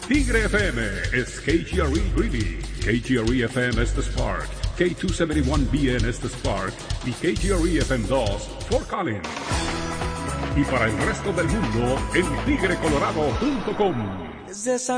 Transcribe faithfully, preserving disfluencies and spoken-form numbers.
Tigre F M es K G R E Greeley, K G R E F M es The Spark, K doscientos setenta y uno B N es The Spark y K G R E F M dos Fort Collins. Y para el resto del mundo, en tigre colorado punto com.